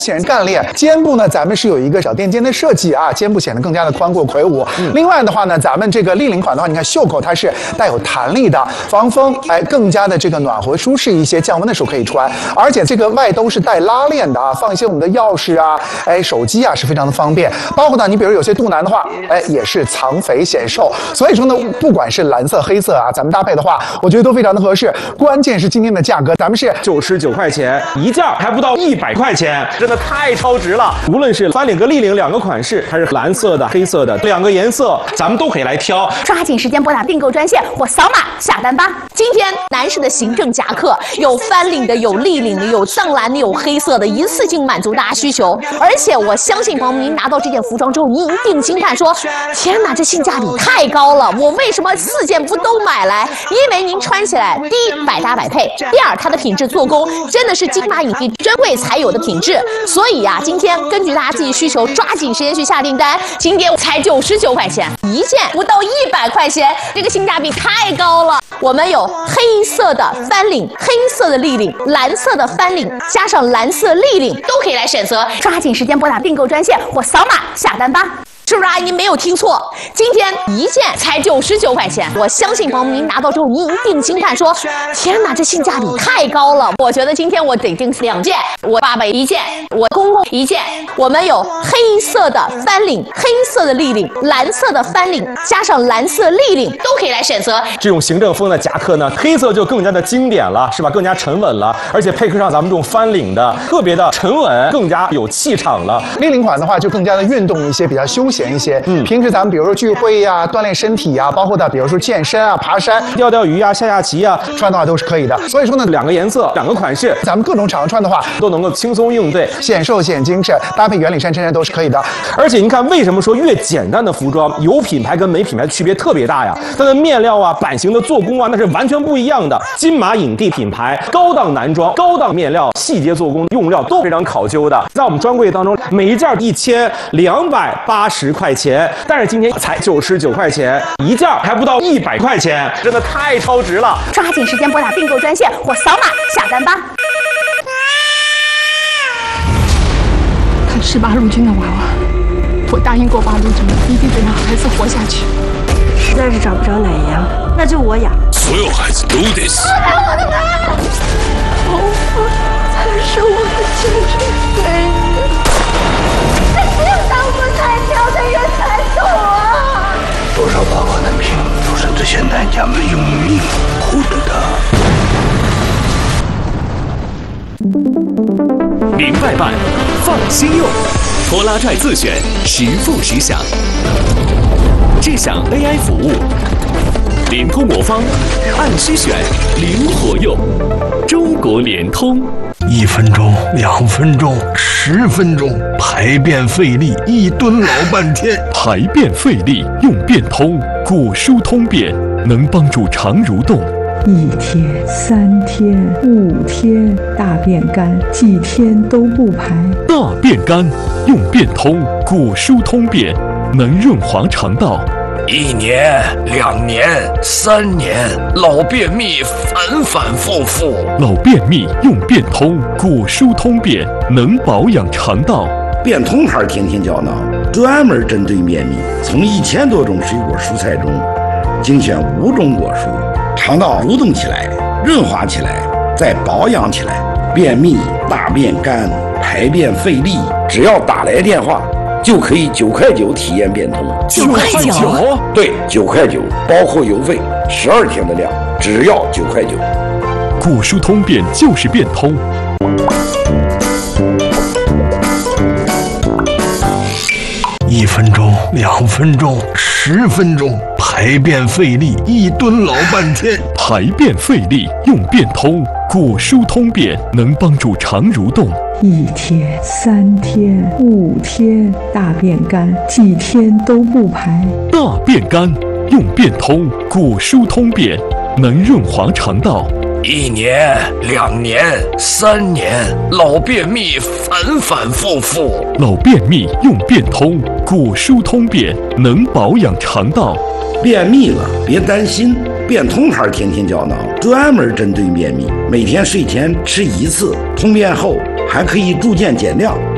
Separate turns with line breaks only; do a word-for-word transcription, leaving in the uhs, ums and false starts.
显然干练，肩部呢，咱们是有一个小垫肩的设计啊，肩部显得更加的宽阔魁梧。嗯、另外的话呢，咱们这个立领款的话，你看袖口它是带有弹力的，防风，哎，更加的这个暖和舒适一些，降温的时候可以穿。而且这个外兜是带拉链的啊，放一些我们的钥匙啊，哎，手机啊是非常的方便。包括呢，你比如有些肚腩的话，哎，也是藏肥显瘦。所以说呢，不管是蓝色、黑色啊，咱们搭配的话，我觉得都非常的合适。关键是今天的价格，咱们是
九十九块钱一件，还不到一百块钱。真的太超值了！无论是翻领和立领两个款式，还是蓝色的、黑色的两个颜色，咱们都可以来挑。
抓紧时间拨打订购专线或扫码下单吧！今天男士的行政夹克有翻领的，有立领的，有藏蓝的，有黑色的，一次性满足大家需求。而且我相信朋友们，您拿到这件服装之后，您一定惊叹说：“天哪，这性价比太高了！我为什么四件不都买来？”因为您穿起来，第一百搭百配，第二它的品质做工真的是金马影帝专柜才有的品质。所以呀、啊，今天根据大家自己需求，抓紧时间去下订单。今天才九十九块钱一件，不到一百块钱，这个性价比太高了。我们有黑色的翻领、黑色的立领、蓝色的翻领，加上蓝色立领，都可以来选择。抓紧时间拨打订购专线或扫码下单吧。是不是啊？您没有听错，今天一件才九十九块钱。我相信朋友们，您拿到之后，您一定惊叹说：“天哪，这性价比太高了！”我觉得今天我得订两件，我爸爸一件，我公公一件。我们有黑色的翻领、黑色的立领、蓝色的翻领，加上蓝色立领，都可以来选择。
这种行政风的夹克呢，黑色就更加的经典了，是吧？更加沉稳了，而且配合上咱们这种翻领的，特别的沉稳，更加有气场了。
立领款的话，就更加的运动一些，比较休闲一些。嗯，平时咱们比如说聚会呀、啊、锻炼身体呀、啊，包括的比如说健身啊、爬山、
钓钓鱼啊、下下棋啊，
穿的话都是可以的。所以说呢，
两个颜色、两个款式，
咱们各种场合穿的话
都能够轻松应对，
显瘦显精神，搭配圆领衫、衬衫都是可以的。
而且您看，为什么说越简单的服装有品牌跟没品牌区别特别大呀？它的面料啊、版型的做工啊，那是完全不一样的。金马影帝品牌，高档男装、高档面料、细节做工、用料都非常考究的。在我们专柜当中，每一件一千两百八十块钱，但是今天才九十九块钱一件，还不到一百块钱，真的太超值了！
抓紧时间拨打订购专线或扫码下单吧。
看十八路军的娃娃，我答应过八路军，一定得让孩子活下去。
实在是找不着奶养，那就我养。
所有孩子都得死。
我的妈！头发才是我的青春岁月。这只有当初才挑的人才懂啊！
多少爸爸的命都是这些男家们用命换的。
明白办，放心用，拖拉拽自选，实付实享，智享 A I 服务，联通魔方，按需选，灵活用，中国联通。
一分钟，两分钟，十分钟，排便费力，一蹲老半天。
排便费力用便通，果蔬通便，能帮助肠蠕动。
一天、三天、五天，大便干，几天都不排。
大便干用便通，果蔬通便，能润滑肠道。
一年、两年、三年，老便秘反反复复。
老便秘用便通，果蔬通便，能保养肠道。
便通牌天天胶囊，专门针对便秘，从一千多种水果蔬菜中精选五种果蔬，肠道蠕动起来，润滑起来，再保养起来。便秘、大便干、排便费力，只要打来电话，就可以九块九体验便通。
九块九？
对，九块九，包括邮费，十二天的量，只要九块九。
果蔬通便就是便通。
一分钟，两分钟，十分钟，排便费力，一蹲老半天。
排便费力用便通，果蔬通便，能帮助肠蠕动。
一天、三天、五天，大便干，几天都不排。
大便干用便通，果蔬通便，能润滑肠道。
一年、两年、三年，老便秘反反复复。
老便秘用便通，果蔬通便，能保养肠道。
便秘了别担心，便通牌天天胶囊专门针对便秘，每天睡前吃一次，通便后还可以逐渐减量。